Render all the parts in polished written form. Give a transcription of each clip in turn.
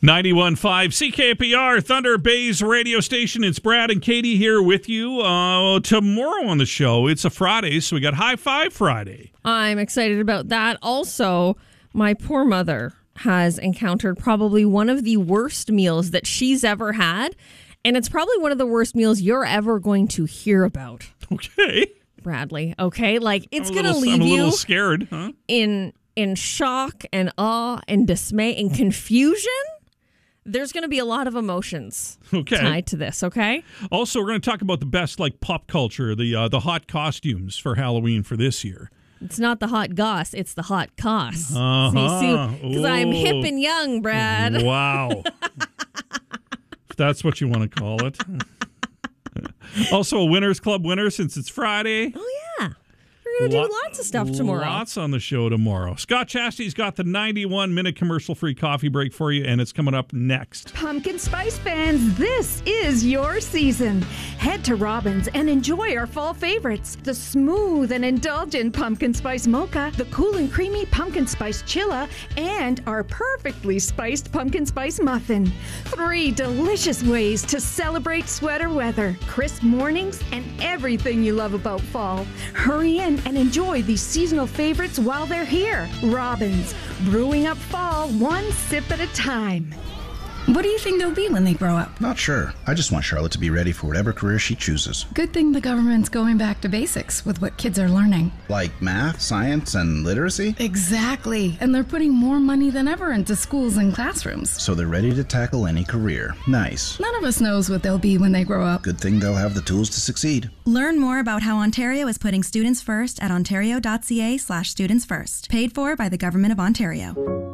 91.5 CKPR, Thunder Bay's radio station. It's Brad and Katie here with you. Tomorrow on the show, it's a Friday, so we got High Five Friday. I'm excited about that. Also, my poor mother has encountered probably one of the worst meals that she's ever had, and it's probably one of the worst meals you're ever going to hear about. Okay. Bradley, okay? Like, it's going to I'm leave a you little scared, huh? in shock and awe and dismay and confusion. There's going to be a lot of emotions tied to this, okay? Also, we're going to talk about the best, like, pop culture, the hot costumes for Halloween for this year. It's not the hot goss, it's the hot cost. Uh-huh. Because I'm hip and young, Brad. Wow. If that's what you want to call it. Also, a Winners Club winner since it's Friday. Oh, yeah. We're going to do lots of stuff tomorrow. Lots on the show tomorrow. Scott Chastady's got the 91-minute commercial-free coffee break for you, and it's coming up next. Pumpkin Spice fans, this is your season. Head to Robbins and enjoy our fall favorites. The smooth and indulgent Pumpkin Spice Mocha, the cool and creamy Pumpkin Spice Chilla, and our perfectly spiced Pumpkin Spice Muffin. 3 delicious ways to celebrate sweater weather, crisp mornings, and everything you love about fall. Hurry in and enjoy these seasonal favorites while they're here. Robbins, brewing up fall one sip at a time. What do you think they'll be when they grow up? Not sure. I just want Charlotte to be ready for whatever career she chooses. Good thing the government's going back to basics with what kids are learning. Like math, science, and literacy? Exactly. And they're putting more money than ever into schools and classrooms. So they're ready to tackle any career. Nice. None of us knows what they'll be when they grow up. Good thing they'll have the tools to succeed. Learn more about how Ontario is putting students first at ontario.ca/students first. Paid for by the Government of Ontario.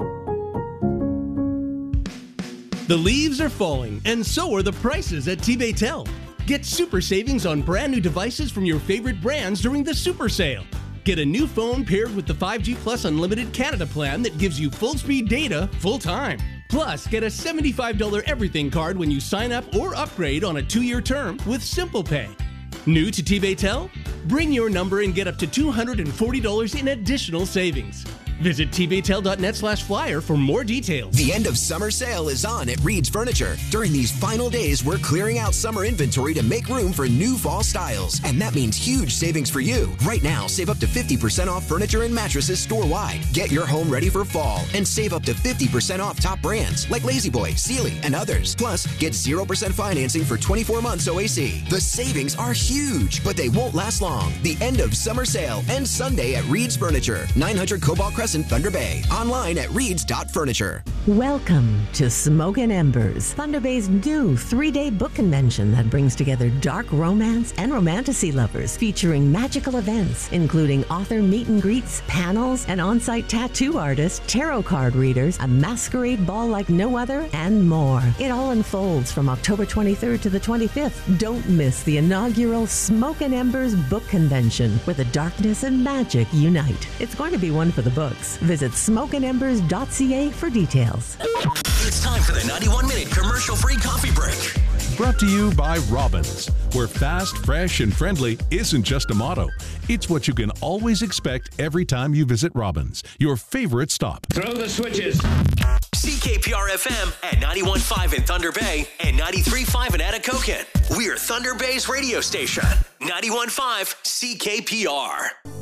The leaves are falling, and so are the prices at T-Baytel. Get super savings on brand new devices from your favorite brands during the super sale. Get a new phone paired with the 5G Plus Unlimited Canada plan that gives you full-speed data full-time. Plus, get a $75 everything card when you sign up or upgrade on a 2-year term with Simple Pay. New to T-Baytel? Bring your number and get up to $240 in additional savings. Visit tbaytel.net/flyer for more details. The end of summer sale is on at Reed's Furniture. During these final days, we're clearing out summer inventory to make room for new fall styles. And that means huge savings for you. Right now, save up to 50% off furniture and mattresses store-wide. Get your home ready for fall and save up to 50% off top brands like La-Z-Boy, Sealy, and others. Plus, get 0% financing for 24 months OAC. The savings are huge, but they won't last long. The end of summer sale ends Sunday at Reed's Furniture, 900 Cobalt Crescent, Thunder Bay. Online at reeds.furniture. Welcome to Smoke and Embers, Thunder Bay's new 3-day book convention that brings together dark romance and romantasy lovers, featuring magical events, including author meet and greets, panels, an on-site tattoo artist, tarot card readers, a masquerade ball like no other, and more. It all unfolds from October 23rd to the 25th. Don't miss the inaugural Smoke and Embers book convention, where the darkness and magic unite. It's going to be one for the books. Visit smokeandembers.ca for details. It's time for the 91-minute commercial-free coffee break. Brought to you by Robbins, where fast, fresh, and friendly isn't just a motto. It's what you can always expect every time you visit Robbins, your favorite stop. Throw the switches. CKPR FM at 91.5 in Thunder Bay and 93.5 in Atikokan. We're Thunder Bay's radio station. 91.5 CKPR.